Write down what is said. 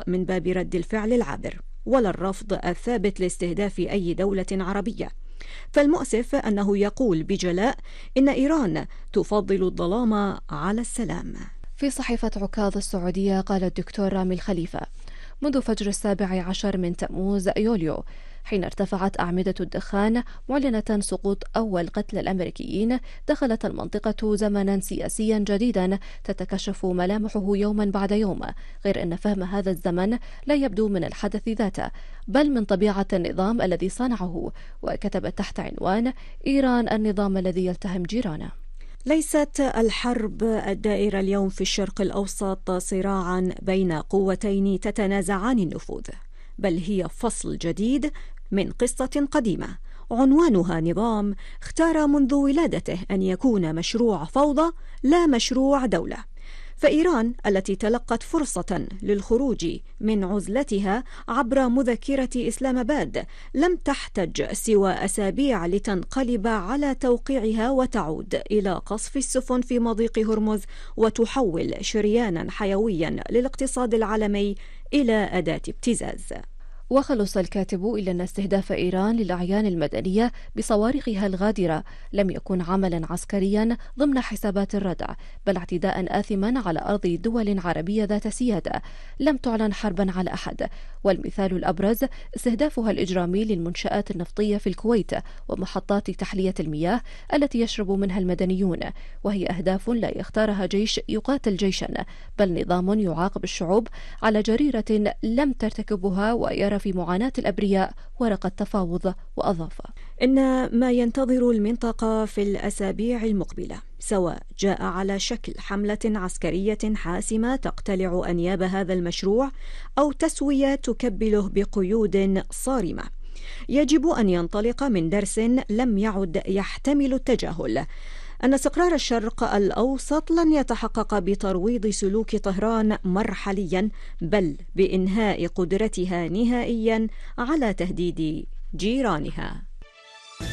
من باب رد الفعل العابر، ولا الرفض الثابت لاستهداف أي دولة عربية. فالمؤسف أنه يقول بجلاء إن إيران تفضل الظلام على السلام. في صحيفة عكاظ السعودية قال الدكتور رامي الخليفة: منذ فجر 17 من تموز يوليو، حين ارتفعت أعمدة الدخان معلنة سقوط أول قتل الأمريكيين، دخلت المنطقة زمنا سياسيا جديدا تتكشف ملامحه يوما بعد يوم، غير أن فهم هذا الزمن لا يبدو من الحدث ذاته، بل من طبيعة النظام الذي صنعه. وكتب تحت عنوان: إيران النظام الذي يلتهم جيرانه. ليست الحرب الدائرة اليوم في الشرق الأوسط صراعا بين قوتين تتنازعان النفوذ، بل هي فصل جديد من قصة قديمة عنوانها نظام اختار منذ ولادته أن يكون مشروع فوضى لا مشروع دولة. فإيران التي تلقت فرصة للخروج من عزلتها عبر مذكرة إسلام آباد لم تحتج سوى أسابيع لتنقلب على توقيعها وتعود إلى قصف السفن في مضيق هرمز وتحول شريانا حيويا للاقتصاد العالمي إلى أداة ابتزاز. وخلص الكاتب إلى أن استهداف إيران للأعيان المدنية بصواريخها الغادرة لم يكن عملا عسكريا ضمن حسابات الردع، بل اعتداء آثما على أرض دول عربية ذات سيادة لم تعلن حربا على أحد. والمثال الأبرز استهدافها الإجرامي للمنشآت النفطية في الكويت ومحطات تحلية المياه التي يشرب منها المدنيون، وهي أهداف لا يختارها جيش يقاتل جيشا، بل نظام يعاقب الشعوب على جريرة لم ترتكبها ويرى في معاناة الأبرياء ورقة تفاوض. وأضاف: إن ما ينتظر المنطقة في الأسابيع المقبلة سواء جاء على شكل حملة عسكرية حاسمة تقتلع أنياب هذا المشروع أو تسوية تكبله بقيود صارمة، يجب أن ينطلق من درس لم يعد يحتمل التجاهل: أن استقرار الشرق الأوسط لن يتحقق بترويض سلوك طهران مرحليا، بل بإنهاء قدرتها نهائيا على تهديد جيرانها.